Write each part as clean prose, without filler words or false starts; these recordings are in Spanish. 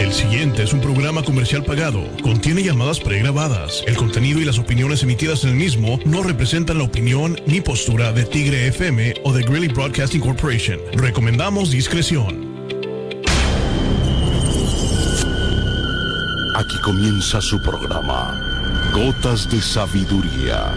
El siguiente es un programa comercial pagado. Contiene llamadas pregrabadas. El contenido y las opiniones emitidas en el mismo no representan la opinión ni postura de Tigre FM o de Greeley Broadcasting Corporation. Recomendamos discreción. Aquí comienza su programa, Gotas de Sabiduría.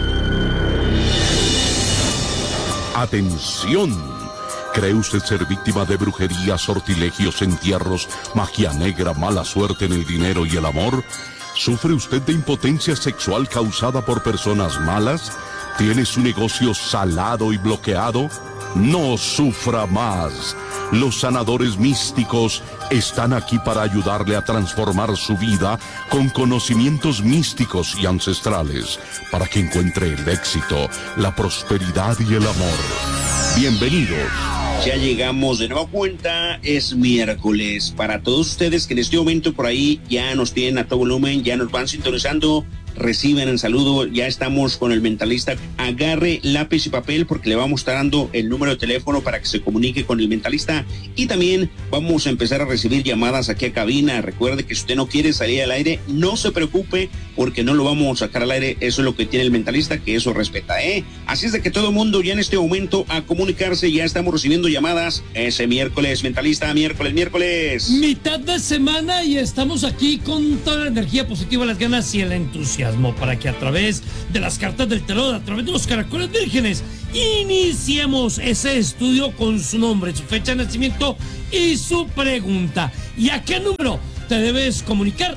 ¡Atención! ¿Cree usted ser víctima de brujería, sortilegios, entierros, magia negra, mala suerte en el dinero y el amor? ¿Sufre usted de impotencia sexual causada por personas malas? ¿Tiene su negocio salado y bloqueado? No sufra más. Los sanadores místicos están aquí para ayudarle a transformar su vida con conocimientos místicos y ancestrales, para que encuentre el éxito, la prosperidad y el amor. Bienvenidos. Ya llegamos de nueva cuenta, es miércoles. Para todos ustedes que en este momento por ahí ya nos tienen a todo volumen, ya nos van sintonizando, reciben el saludo, ya estamos con el mentalista. Agarre lápiz y papel porque le vamos a estar dando el número de teléfono para que se comunique con el mentalista, y también vamos a empezar a recibir llamadas aquí a cabina. Recuerde que si usted no quiere salir al aire, no se preocupe porque no lo vamos a sacar al aire. Eso es lo que tiene el mentalista, que eso respeta, Así es de que todo el mundo ya en este momento a comunicarse, ya estamos recibiendo llamadas. Ese miércoles, mentalista, miércoles. Mitad de semana y estamos aquí con toda la energía positiva, las ganas y el entusiasmo para que a través de las cartas del tarot, a través de los caracoles vírgenes, iniciemos ese estudio con su nombre, su fecha de nacimiento y su pregunta. ¿Y a qué número te debes comunicar?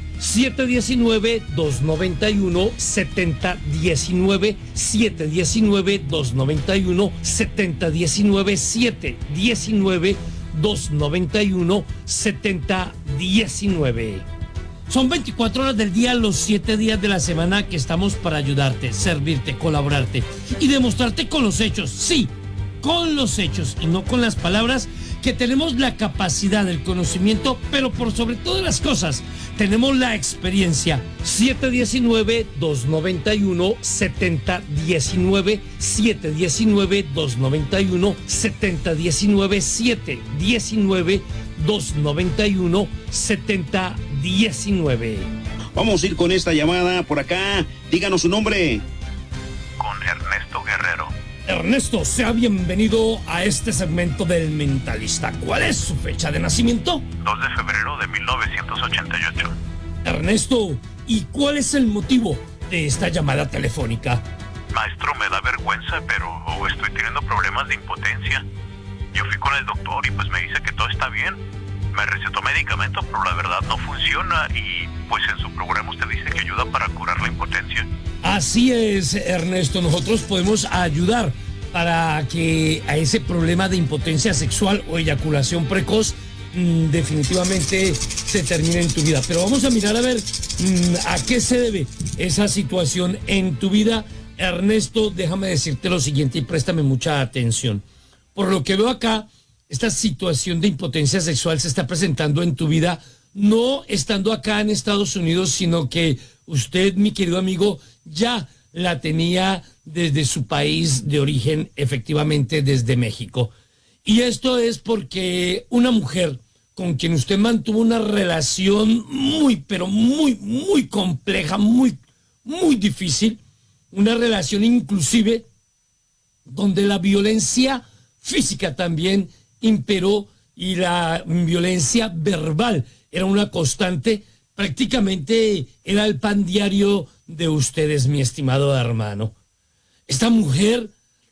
719-291-7019, 719-291-7019, 719-291-7019. Son 24 horas del día, los 7 días de la semana que estamos para ayudarte, servirte, colaborarte y demostrarte con los hechos, sí, con los hechos y no con las palabras, que tenemos la capacidad, el conocimiento, pero por sobre todas las cosas, tenemos la experiencia. 719-291-7019, 719-291-7019, 719-291-7019. Vamos a ir con esta llamada por acá. Díganos su nombre. Con Ernesto Guerrero. Ernesto, sea bienvenido a este segmento del mentalista. ¿Cuál es su fecha de nacimiento? 2 de febrero de 1988. Ernesto, ¿y cuál es el motivo de esta llamada telefónica? Maestro, me da vergüenza, pero estoy teniendo problemas de impotencia. Yo fui con el doctor y pues me dice que todo está bien. Me recetó medicamento, pero la verdad no funciona, y pues en su programa usted dice que ayuda para curar la impotencia. Así es, Ernesto, nosotros podemos ayudar para que a ese problema de impotencia sexual o eyaculación precoz definitivamente se termine en tu vida. Pero vamos a mirar a ver a qué se debe esa situación en tu vida. Ernesto, déjame decirte lo siguiente y préstame mucha atención. Por lo que veo acá, esta situación de impotencia sexual se está presentando en tu vida, no estando acá en Estados Unidos, sino que usted, mi querido amigo, ya la tenía desde su país de origen, efectivamente desde México. Y esto es porque una mujer con quien usted mantuvo una relación muy, pero muy compleja, muy difícil, una relación inclusive donde la violencia física también imperó y la violencia verbal era una constante, prácticamente era el pan diario de ustedes, mi estimado hermano. Esta mujer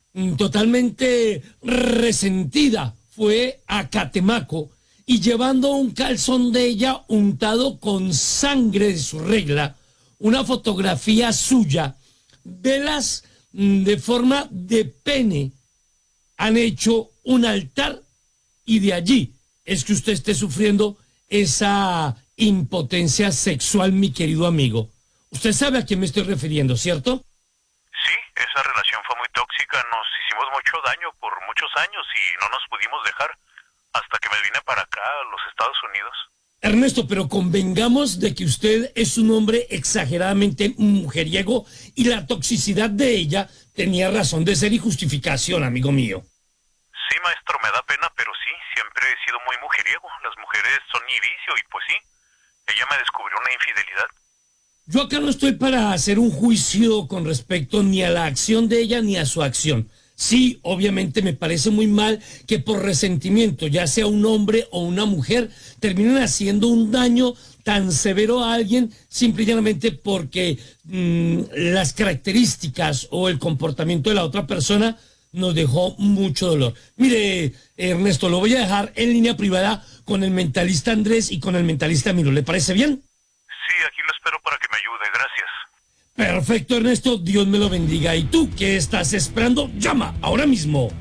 totalmente resentida fue a Catemaco y llevando un calzón de ella untado con sangre de su regla, una fotografía suya, velas de forma de pene, han hecho un altar, y de allí es que usted esté sufriendo esa impotencia sexual, mi querido amigo. Usted sabe a quién me estoy refiriendo, ¿cierto? Sí, esa relación fue muy tóxica, nos hicimos mucho daño por muchos años y no nos pudimos dejar hasta que me vine para acá, a los Estados Unidos. Ernesto, pero convengamos de que usted es un hombre exageradamente mujeriego y la toxicidad de ella tenía razón de ser y justificación, amigo mío. Sí, maestro, me da pena, pero sí, siempre he sido muy mujeriego. Las mujeres son mi vicio y pues sí, ella me descubrió una infidelidad. Yo acá no estoy para hacer un juicio con respecto ni a la acción de ella ni a su acción. Sí, obviamente me parece muy mal que por resentimiento, ya sea un hombre o una mujer, terminen haciendo un daño tan severo a alguien simple y llanamente porque las características o el comportamiento de la otra persona nos dejó mucho dolor. Mire, Ernesto, lo voy a dejar en línea privada con el mentalista Andrés y con el mentalista Miro. ¿Le parece bien? Sí, aquí lo espero para que me ayude, gracias. Perfecto, Ernesto, Dios me lo bendiga. ¿Y tú qué estás esperando? Llama ahora mismo.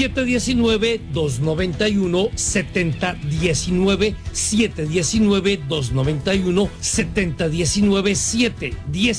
719-291-7019, 719-291-7019,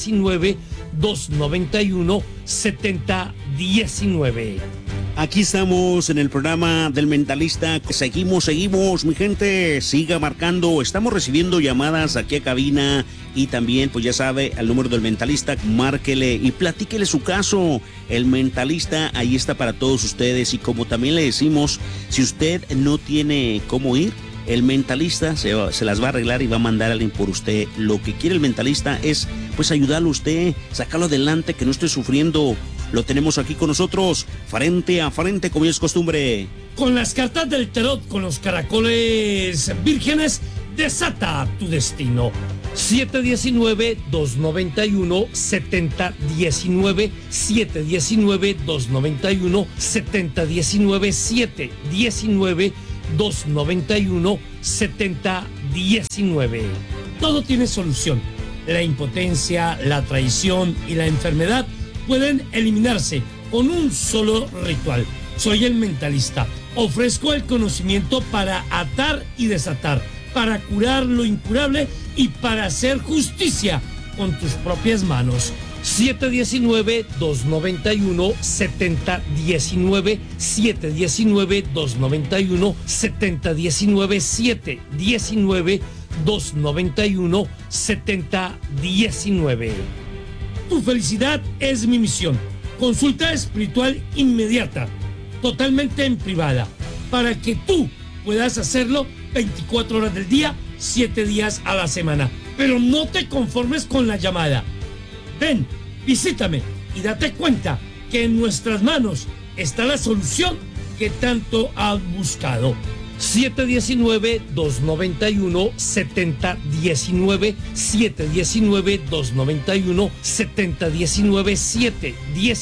719-291-7019. Aquí estamos en el programa del Mentalista. Seguimos, mi gente. Siga marcando. Estamos recibiendo llamadas aquí a cabina y también, pues ya sabe, al número del Mentalista, márquele y platíquele su caso. El Mentalista ahí está para todos ustedes y como también le decimos, si usted no tiene cómo ir, el Mentalista se las va a arreglar y va a mandar a alguien por usted. Lo que quiere el Mentalista es, pues, ayudarlo a usted, sacarlo adelante, que no esté sufriendo. Lo tenemos aquí con nosotros, frente a frente, como es costumbre. Con las cartas del tarot, con los caracoles vírgenes, desata tu destino. 719-291-7019, 719-291-7019, 719-291-7019. Todo tiene solución. La impotencia, la traición y la enfermedad pueden eliminarse con un solo ritual. Soy el Mentalista. Ofrezco el conocimiento para atar y desatar, para curar lo incurable y para hacer justicia con tus propias manos. 719-291-7019, 719-291-7019, 719-291-7019. Tu felicidad es mi misión. Consulta espiritual inmediata, totalmente en privada, para que tú puedas hacerlo 24 horas del día, 7 días a la semana. Pero no te conformes con la llamada. Ven, visítame y date cuenta que en nuestras manos está la solución que tanto has buscado. 719-291-7019, 719-291-7019,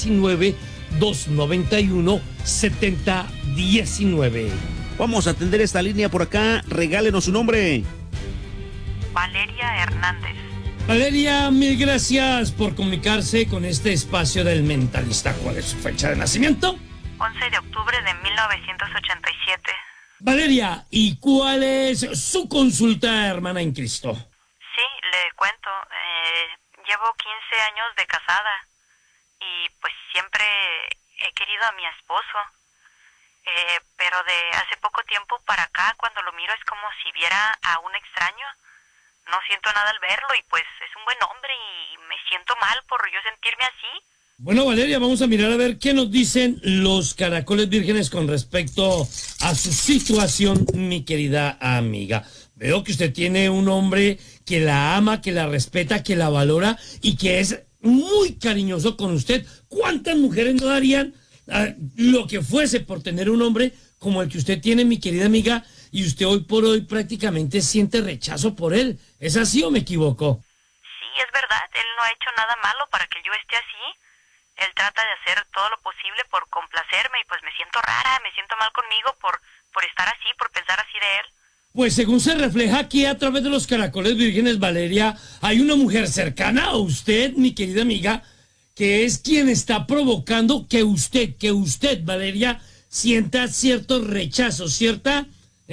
719-291-7019. Vamos a atender esta línea por acá. Regálenos su nombre. Valeria Hernández. Valeria, mil gracias por comunicarse con este espacio del Mentalista. ¿Cuál es su fecha de nacimiento? 11 de octubre de 1987. Valeria, ¿y cuál es su consulta, hermana en Cristo? Sí, le cuento. Llevo 15 años de casada y pues siempre he querido a mi esposo. Pero de hace poco tiempo para acá, cuando lo miro es como si viera a un extraño. No siento nada al verlo y pues es un buen hombre y me siento mal por yo sentirme así. Bueno, Valeria, vamos a mirar a ver qué nos dicen los caracoles vírgenes con respecto a su situación, mi querida amiga. Veo que usted tiene un hombre que la ama, que la respeta, que la valora y que es muy cariñoso con usted. ¿Cuántas mujeres no darían lo que fuese por tener un hombre como el que usted tiene, mi querida amiga? Y usted hoy por hoy prácticamente siente rechazo por él. ¿Es así o me equivoco? Sí, es verdad. Él no ha hecho nada malo para que yo esté así. Él trata de hacer todo lo posible por complacerme y pues me siento rara, me siento mal conmigo por estar así, por pensar así de él. Pues según se refleja aquí a través de los caracoles vírgenes, Valeria, hay una mujer cercana a usted, mi querida amiga, que es quien está provocando que usted, Valeria, sienta cierto rechazo, cierta,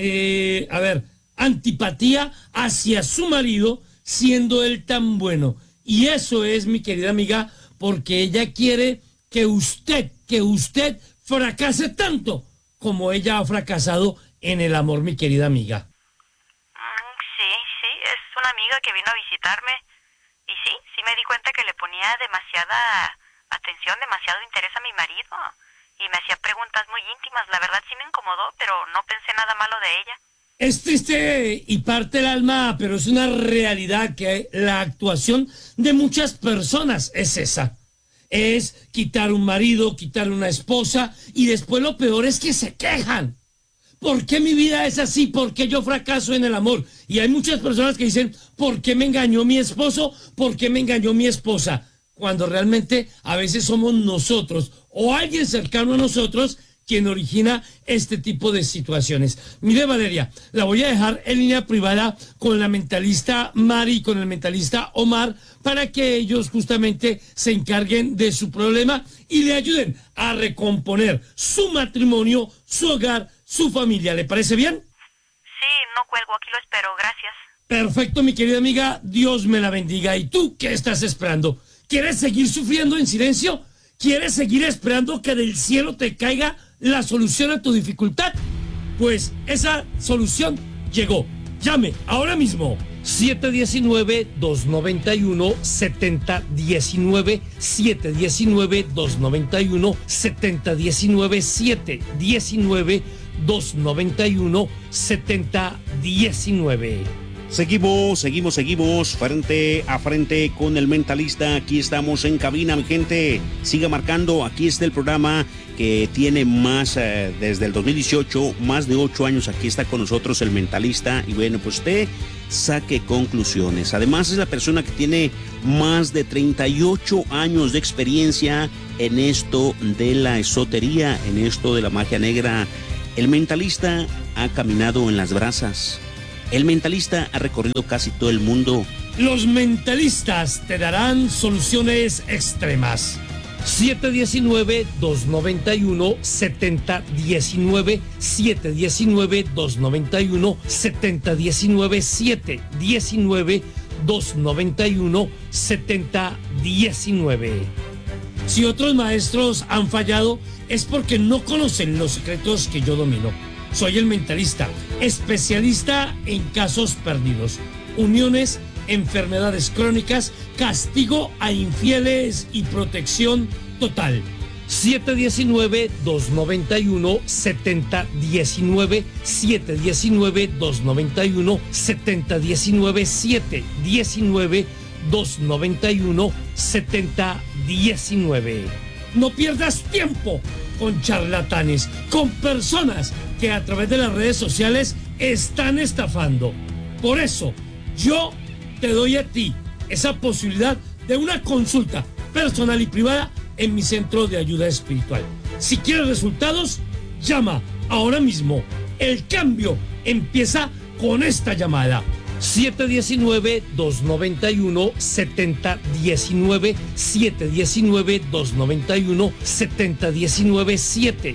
antipatía hacia su marido, siendo él tan bueno. Y eso es, mi querida amiga, porque ella quiere que usted fracase tanto como ella ha fracasado en el amor, mi querida amiga. Sí, es una amiga que vino a visitarme y sí me di cuenta que le ponía demasiada atención, demasiado interés a mi marido y me hacía preguntas muy íntimas. La verdad sí me incomodó, pero no pensé nada malo de ella. Es triste y parte el alma, pero es una realidad que la actuación de muchas personas es esa. Es quitar un marido, quitar una esposa, y después lo peor es que se quejan. ¿Por qué mi vida es así? ¿Por qué yo fracaso en el amor? Y hay muchas personas que dicen, ¿por qué me engañó mi esposo? ¿Por qué me engañó mi esposa? Cuando realmente a veces somos nosotros o alguien cercano a nosotros quien origina este tipo de situaciones. Mire, Valeria, la voy a dejar en línea privada con la mentalista Mari y con el mentalista Omar para que ellos justamente se encarguen de su problema y le ayuden a recomponer su matrimonio, su hogar, su familia. ¿Le parece bien? Sí, no cuelgo, aquí lo espero, gracias. Perfecto, mi querida amiga, Dios me la bendiga. ¿Y tú qué estás esperando? ¿Quieres seguir sufriendo en silencio? ¿Quieres seguir esperando que del cielo te caiga la solución a tu dificultad? Pues esa solución llegó. Llame ahora mismo. 719-291-7019, 719-291-7019, 719-291-7019. Seguimos frente a frente con el mentalista. Aquí estamos en cabina, mi gente. Siga marcando, aquí está el programa que tiene más, desde el 2018, más de 8 años. Aquí está con nosotros el mentalista. Y bueno, pues usted saque conclusiones. Además es la persona que tiene más de 38 años de experiencia en esto de la esotería, en esto de la magia negra. El mentalista ha caminado en las brasas. El mentalista ha recorrido casi todo el mundo. Los mentalistas te darán soluciones extremas. 719-291-7019, 719-291-7019, 719-291-7019. Si otros maestros han fallado, es porque no conocen los secretos que yo domino. Soy el mentalista, especialista en casos perdidos, uniones, enfermedades crónicas, castigo a infieles y protección total. 719-291-7019, 719-291-7019, 719-291-7019. No pierdas tiempo con charlatanes, con personas que a través de las redes sociales están estafando. Por eso, yo te doy a ti esa posibilidad de una consulta personal y privada en mi centro de ayuda espiritual. Si quieres resultados, llama ahora mismo. El cambio empieza con esta llamada. 719-291-7019, 719-291-7019,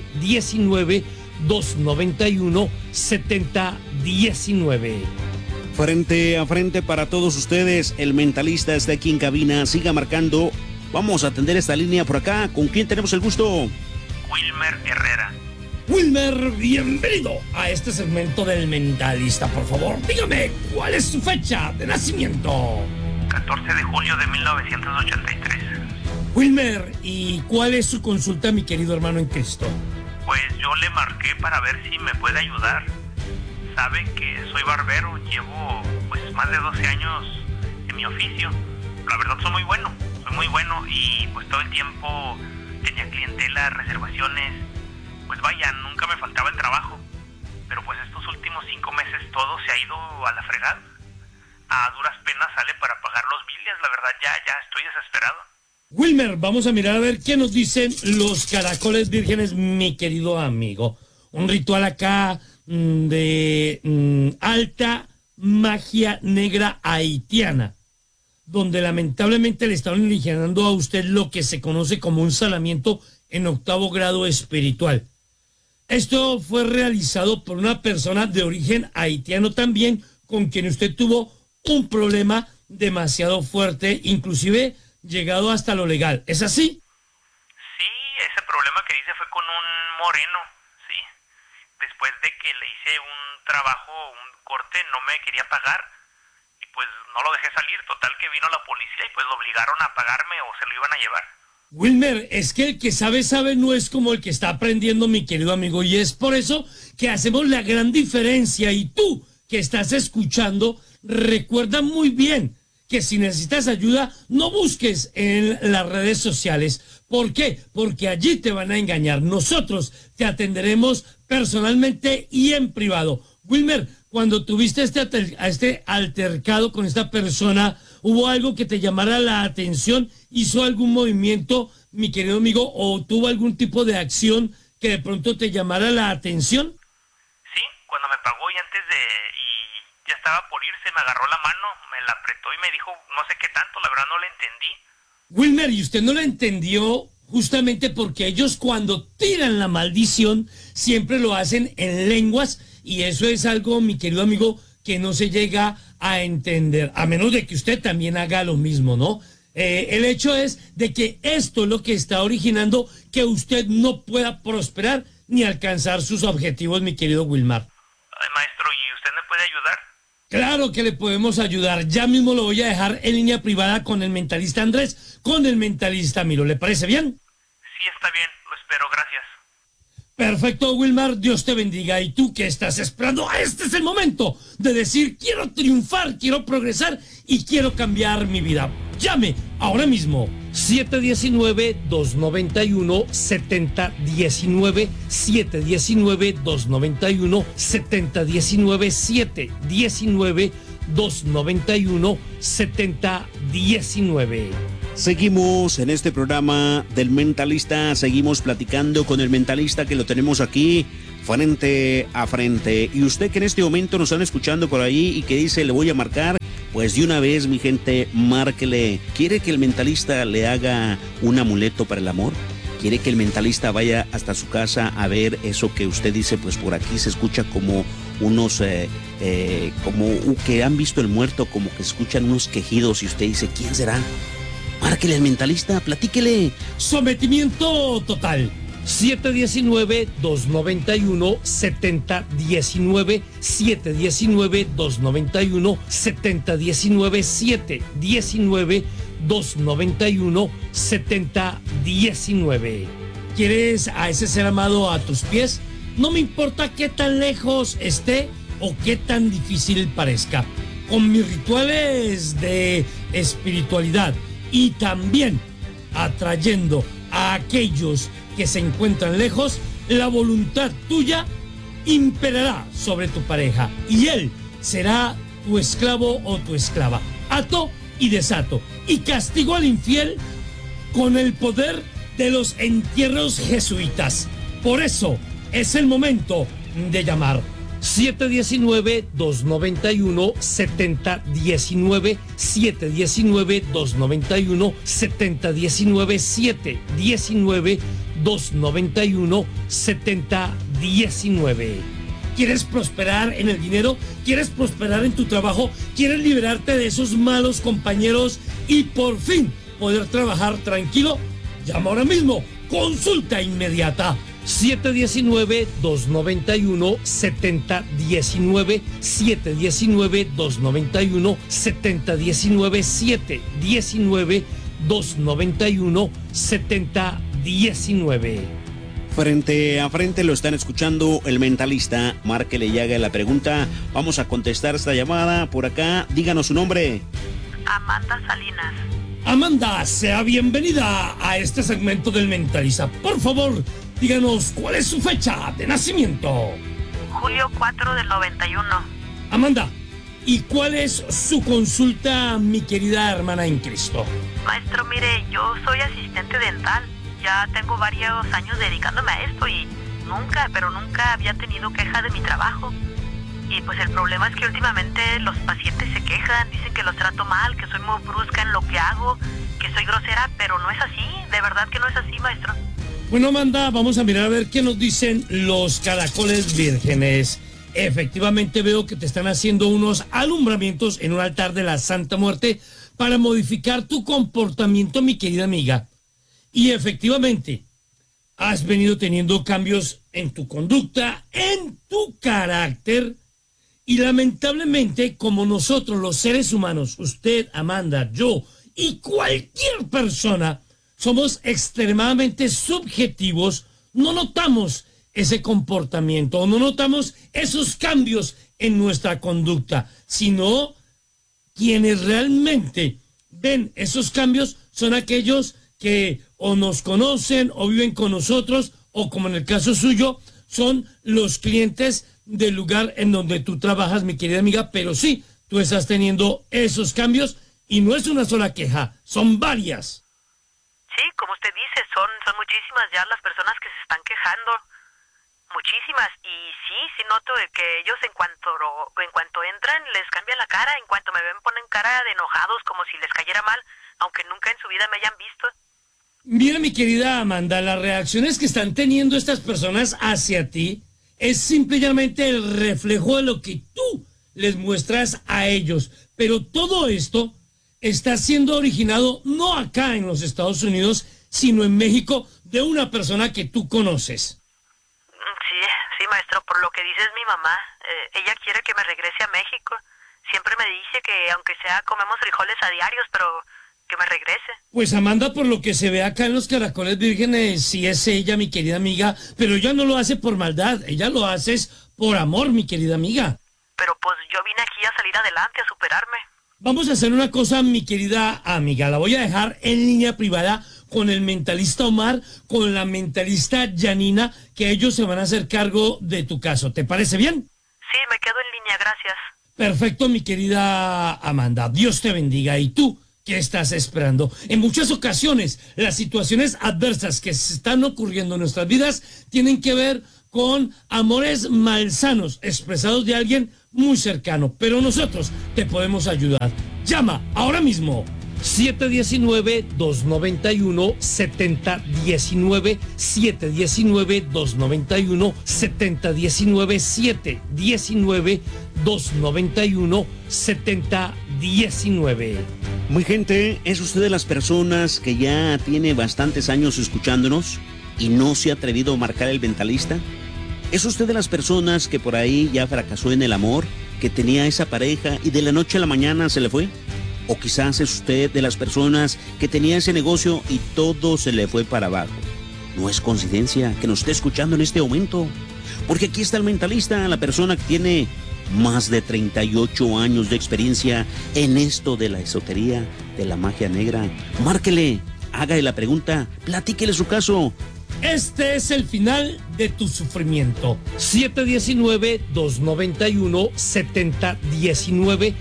719-291-7019. Frente a frente para todos ustedes, el mentalista está aquí en cabina. Siga marcando. Vamos a atender esta línea por acá. ¿Con quién tenemos el gusto? Wilmer Herrera. Wilmer, bienvenido a este segmento del mentalista. Por favor, dígame, ¿cuál es su fecha de nacimiento? 14 de julio de 1983. Wilmer, ¿y cuál es su consulta, mi querido hermano en Cristo? Pues yo le marqué para ver si me puede ayudar. Saben que soy barbero, llevo pues más de 12 años en mi oficio. La verdad soy muy bueno y pues todo el tiempo tenía clientela, reservaciones. Pues vaya, nunca me faltaba el trabajo. Pero pues estos últimos 5 meses todo se ha ido a la fregada. A duras penas sale para pagar los biles, la verdad ya estoy desesperado. Wilmer, vamos a mirar a ver qué nos dicen los caracoles vírgenes, mi querido amigo. Un ritual acá de alta magia negra haitiana, donde lamentablemente le están originando a usted lo que se conoce como un salamiento en 8º grado espiritual. Esto fue realizado por una persona de origen haitiano también, con quien usted tuvo un problema demasiado fuerte, inclusive llegado hasta lo legal. ¿Es así? Sí, ese problema que hice fue con un moreno, sí. Después de que le hice un trabajo, un corte, no me quería pagar. Y pues no lo dejé salir, total que vino la policía y pues lo obligaron a pagarme o se lo iban a llevar. Wilmer, es que el que sabe, sabe, no es como el que está aprendiendo, mi querido amigo, y es por eso que hacemos la gran diferencia. Y tú, que estás escuchando, recuerda muy bien que si necesitas ayuda, no busques en las redes sociales. ¿Por qué? Porque allí te van a engañar. Nosotros te atenderemos personalmente y en privado. Wilmer, cuando tuviste este altercado con esta persona, ¿hubo algo que te llamara la atención? ¿Hizo algún movimiento, mi querido amigo, o tuvo algún tipo de acción que de pronto te llamara la atención? Sí, cuando me pagó y ya estaba por irse, me agarró la mano, me la apretó y me dijo no sé qué tanto, la verdad no le entendí. Wilmer, ¿y usted no lo entendió justamente porque ellos cuando tiran la maldición siempre lo hacen en lenguas? Y eso es algo, mi querido amigo, que no se llega a entender, a menos de que usted también haga lo mismo, ¿no? El hecho es de que esto es lo que está originando que usted no pueda prosperar ni alcanzar sus objetivos, mi querido Wilmar. Ay, maestro, ¿y usted me puede ayudar? Claro que le podemos ayudar. Ya mismo lo voy a dejar en línea privada con el mentalista Andrés, con el mentalista Miro. ¿Le parece bien? Sí, está bien, lo espero, gracias. Perfecto, Wilmar, Dios te bendiga. ¿Y tú qué estás esperando? Este es el momento de decir, quiero triunfar, quiero progresar y quiero cambiar mi vida. Llame ahora mismo. 719-291-7019, 719-291-7019, 719-291-7019. Seguimos en este programa del Mentalista, seguimos platicando con el mentalista que lo tenemos aquí frente a frente. Y usted que en este momento nos están escuchando por ahí y que dice le voy a marcar, pues de una vez, mi gente, márquele. ¿Quiere que el mentalista le haga un amuleto para el amor? ¿Quiere que el mentalista vaya hasta su casa a ver eso que usted dice? Pues por aquí se escucha como unos, como que han visto el muerto, como que escuchan unos quejidos y usted dice, ¿quién será? Márquele al mentalista, platíquele. Sometimiento total. 719-291-7019, 719-291-7019, 719-291-7019. ¿Quieres a ese ser amado a tus pies? No me importa qué tan lejos esté o qué tan difícil parezca. Con mis rituales de espiritualidad y también atrayendo a aquellos que se encuentran lejos, la voluntad tuya imperará sobre tu pareja y él será tu esclavo o tu esclava. Ato y desato y castigo al infiel con el poder de los entierros jesuitas. Por eso es el momento de llamar. 719-291-7019, 719-291-7019, 719-291-7019. ¿Quieres prosperar en el dinero? ¿Quieres prosperar en tu trabajo? ¿Quieres liberarte de esos malos compañeros y por fin poder trabajar tranquilo? Llama ahora mismo. Consulta inmediata. 719-291-7019, 719-291-7019, 719-291-7019. Frente a frente lo están escuchando el mentalista. Márquele y haga la pregunta. Vamos a contestar esta llamada por acá. Díganos su nombre. Amanda Salinas. Amanda, sea bienvenida a este segmento del mentalista. Por favor, díganos cuál es su fecha de nacimiento. Julio 4 del 91. Amanda, ¿y cuál es su consulta, mi querida hermana en Cristo? Maestro, mire, yo soy asistente dental. Ya tengo varios años dedicándome a esto y nunca había tenido queja de mi trabajo. Y pues el problema es que últimamente los pacientes se quejan, dicen que los trato mal, que soy muy brusca en lo que hago, que soy grosera, pero no es así, de verdad que no es así, maestro. Bueno, Amanda, vamos a mirar a ver qué nos dicen los caracoles vírgenes. Efectivamente veo que te están haciendo unos alumbramientos en un altar de la Santa Muerte para modificar tu comportamiento, mi querida amiga. Y efectivamente, has venido teniendo cambios en tu conducta, en tu carácter. Y lamentablemente, como nosotros los seres humanos, usted, Amanda, yo y cualquier persona, somos extremadamente subjetivos, no notamos ese comportamiento, o no notamos esos cambios en nuestra conducta, sino quienes realmente ven esos cambios son aquellos que o nos conocen o viven con nosotros, o como en el caso suyo, son los clientes del lugar en donde tú trabajas, mi querida amiga, pero sí, tú estás teniendo esos cambios y no es una sola queja, son varias. Sí, como usted dice, son muchísimas ya las personas que se están quejando, muchísimas, y sí noto de que ellos en cuanto entran les cambia la cara, en cuanto me ven ponen cara de enojados como si les cayera mal, aunque nunca en su vida me hayan visto. Mira, mi querida Amanda, las reacciones que están teniendo estas personas hacia ti es simplemente el reflejo de lo que tú les muestras a ellos. Pero todo esto está siendo originado no acá en los Estados Unidos, sino en México, de una persona que tú conoces. Sí, maestro, por lo que dice es mi mamá. Ella quiere que me regrese a México. Siempre me dice que aunque sea comemos frijoles a diarios, pero que me regrese. Pues Amanda, por lo que se ve acá en los Caracoles Vírgenes, sí es ella, mi querida amiga, pero ella no lo hace por maldad, ella lo hace por amor, mi querida amiga. Pero pues yo vine aquí a salir adelante, a superarme. Vamos a hacer una cosa, mi querida amiga, la voy a dejar en línea privada con el mentalista Omar, con la mentalista Janina, que ellos se van a hacer cargo de tu caso. ¿Te parece bien? Sí, me quedo en línea, gracias. Perfecto, mi querida Amanda. Dios te bendiga. ¿Y tú qué estás esperando? En muchas ocasiones, las situaciones adversas que se están ocurriendo en nuestras vidas tienen que ver con amores malsanos expresados de alguien muy cercano. Pero nosotros te podemos ayudar. Llama ahora mismo. 719-291-7019, 719-291-7019, 719-291-7019. Muy gente, ¿es usted de las personas que ya tiene bastantes años escuchándonos y no se ha atrevido a marcar el mentalista? ¿Es usted de las personas que por ahí ya fracasó en el amor, que tenía esa pareja y de la noche a la mañana se le fue? ¿O quizás es usted de las personas que tenía ese negocio y todo se le fue para abajo? No es coincidencia que nos esté escuchando en este momento, porque aquí está el mentalista, la persona que tiene más de 38 años de experiencia en esto de la esotería, de la magia negra. Márquele, hágale la pregunta, platíquele su caso. Este es el final de tu sufrimiento. 719-291-7019,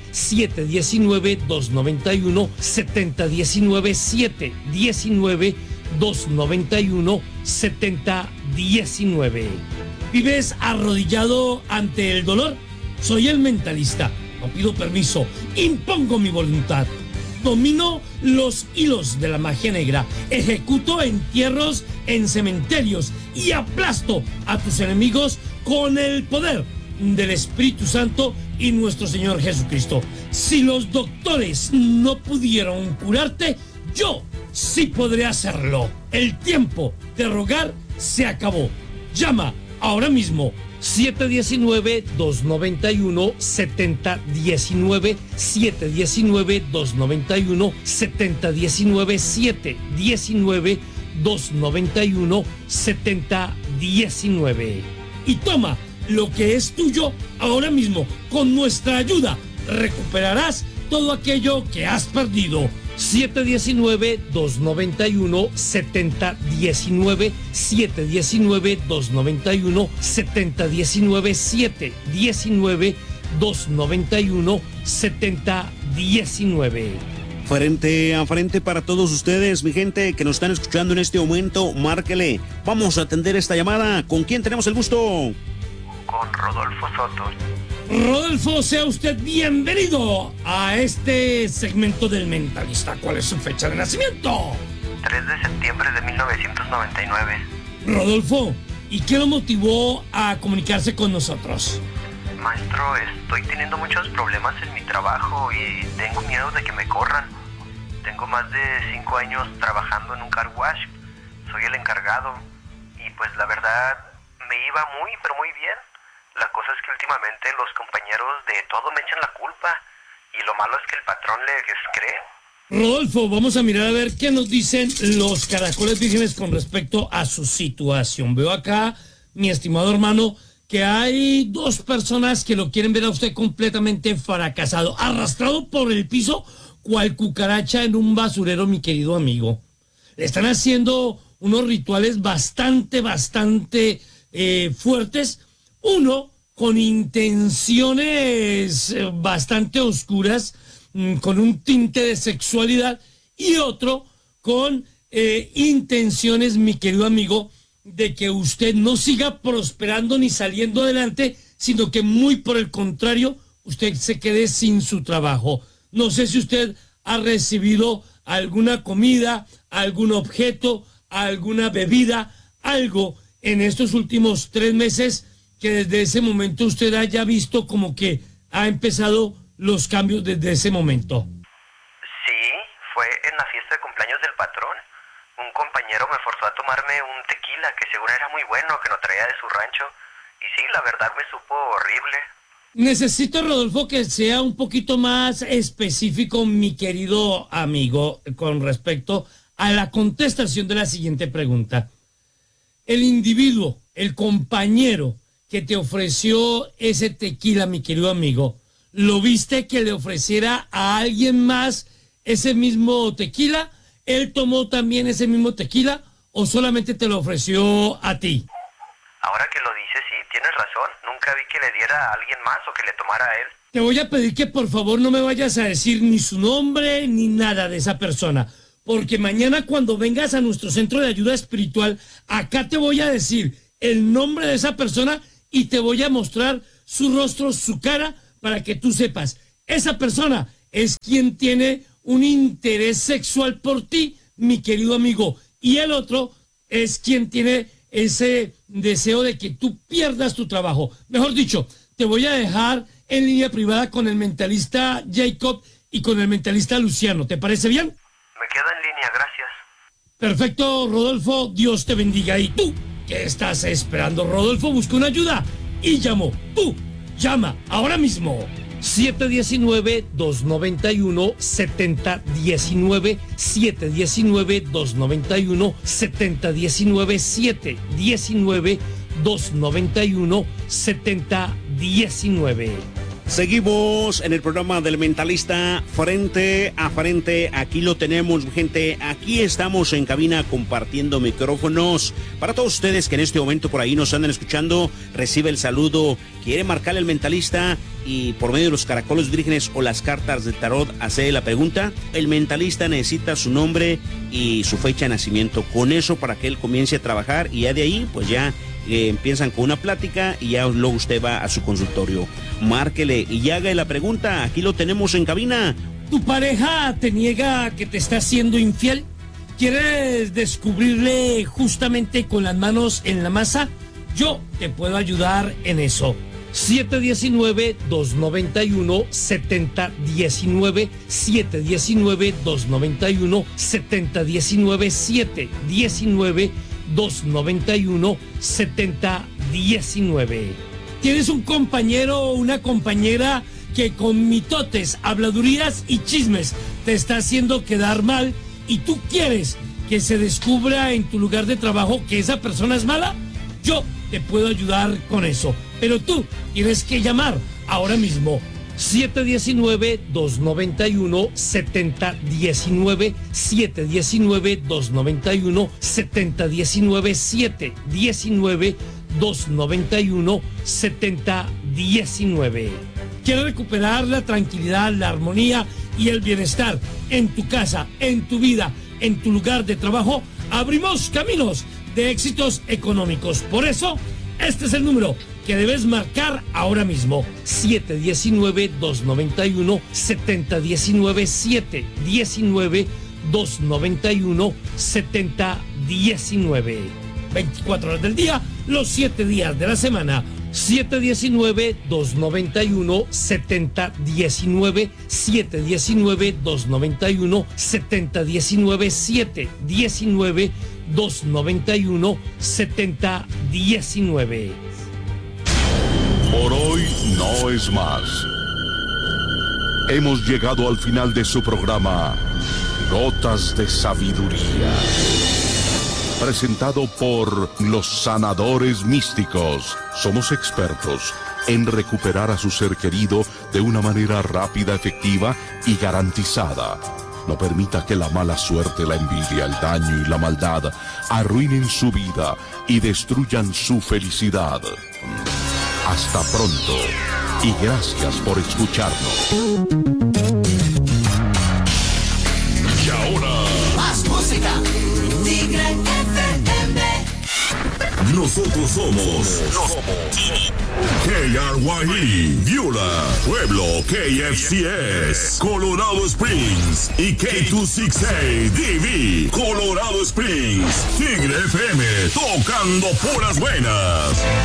719-291-7019, 719-291-7019. ¿Vives arrodillado ante el dolor? Soy el mentalista. No pido permiso. Impongo mi voluntad. Domino los hilos de la magia negra, ejecuto entierros en cementerios y aplasto a tus enemigos con el poder del Espíritu Santo y nuestro Señor Jesucristo. Si los doctores no pudieron curarte, yo sí podré hacerlo. El tiempo de rogar se acabó. Llama ahora mismo. 719-291-7019, 719-291-7019, 719-291-7019. Y toma lo que es tuyo ahora mismo. Con nuestra ayuda recuperarás todo aquello que has perdido. 719-291-7019, 719-291-7019, 719-291-7019. Frente a frente para todos ustedes, mi gente que nos están escuchando en este momento, márquele. Vamos a atender esta llamada. ¿Con quién tenemos el gusto? Con Rodolfo Soto. Rodolfo, sea usted bienvenido a este segmento del mentalista. ¿Cuál es su fecha de nacimiento? 3 de septiembre de 1999. Rodolfo, ¿y qué lo motivó a comunicarse con nosotros? Maestro, estoy teniendo muchos problemas en mi trabajo y tengo miedo de que me corran. Tengo más de 5 años trabajando en un car wash. Soy el encargado y pues la verdad me iba muy, pero muy bien. La cosa es que últimamente los compañeros de todo me echan la culpa y lo malo es que el patrón les cree. Rodolfo, vamos a mirar a ver qué nos dicen los caracoles vírgenes con respecto a su situación. Veo acá, mi estimado hermano, que hay dos personas que lo quieren ver a usted completamente fracasado, arrastrado por el piso, cual cucaracha en un basurero, mi querido amigo. Le están haciendo unos rituales bastante fuertes. Uno con intenciones bastante oscuras, con un tinte de sexualidad, y otro con intenciones, mi querido amigo, de que usted no siga prosperando ni saliendo adelante, sino que muy por el contrario, usted se quede sin su trabajo. No sé si usted ha recibido alguna comida, algún objeto, alguna bebida, algo en estos últimos 3 meses que desde ese momento usted haya visto como que ha empezado los cambios desde ese momento. Sí, fue en la fiesta de cumpleaños del patrón. Un compañero me forzó a tomarme un tequila que según era muy bueno, que lo traía de su rancho. Y sí, la verdad me supo horrible. Necesito, Rodolfo, que sea un poquito más específico, mi querido amigo, con respecto a la contestación de la siguiente pregunta. El individuo, el compañero que te ofreció ese tequila, mi querido amigo, ¿lo viste que le ofreciera a alguien más ese mismo tequila? ¿Él tomó también ese mismo tequila o solamente te lo ofreció a ti? Ahora que lo dices, sí, tienes razón. Nunca vi que le diera a alguien más o que le tomara a él. Te voy a pedir que por favor no me vayas a decir ni su nombre ni nada de esa persona, porque mañana cuando vengas a nuestro centro de ayuda espiritual, acá te voy a decir el nombre de esa persona y te voy a mostrar su rostro, su cara, para que tú sepas, esa persona es quien tiene un interés sexual por ti, mi querido amigo, y el otro es quien tiene ese deseo de que tú pierdas tu trabajo. Mejor dicho, te voy a dejar en línea privada con el mentalista Jacob y con el mentalista Luciano. ¿Te parece bien? Me quedo en línea, gracias. Perfecto, Rodolfo, Dios te bendiga. ¿Y tú qué estás esperando? Rodolfo busca una ayuda y llamó. Tú, llama ahora mismo. 719-291-7019, 719-291-7019, 719-291-7019. Seguimos en el programa del mentalista frente a frente. Aquí lo tenemos, gente. Aquí estamos en cabina compartiendo micrófonos. Para todos ustedes que en este momento por ahí nos andan escuchando, recibe el saludo. Quiere marcar el mentalista y por medio de los caracoles vírgenes o las cartas de tarot hacer la pregunta. El mentalista necesita su nombre y su fecha de nacimiento. Con eso para que él comience a trabajar y ya de ahí pues ya empiezan con una plática y ya luego usted va a su consultorio. Márquele y haga la pregunta. Aquí lo tenemos en cabina. ¿Tu pareja te niega que te está siendo infiel? ¿Quieres descubrirle justamente con las manos en la masa? Yo te puedo ayudar en eso. 719-291-7019, 719-291-7019, 719-291-7019. ¿Tienes un compañero o una compañera que con mitotes, habladurías y chismes te está haciendo quedar mal y tú quieres que se descubra en tu lugar de trabajo que esa persona es mala? Yo te puedo ayudar con eso, pero tú tienes que llamar ahora mismo. 719-291-7019, 719-291-7019, 719-291-7019. ¿Quieres recuperar la tranquilidad, la armonía y el bienestar en tu casa, en tu vida, en tu lugar de trabajo? Abrimos caminos de éxitos económicos. Por eso, este es el número que debes marcar ahora mismo. 719-291-7019, 719-291-7019. 24 horas del día, los 7 días de la semana. 719-291-7019, 719-291-7019, 719-291-7019. Por hoy no es más. Hemos llegado al final de su programa, Gotas de Sabiduría. Presentado por los sanadores místicos. Somos expertos en recuperar a su ser querido de una manera rápida, efectiva y garantizada. No permita que la mala suerte, la envidia, el daño y la maldad arruinen su vida y destruyan su felicidad. Hasta pronto y gracias por escucharnos. Y ahora, más música. Tigre FM. Nosotros somos KRYE, Viola, Pueblo, KFCS, Colorado Springs y K268DV, Colorado Springs. Tigre FM, tocando puras buenas.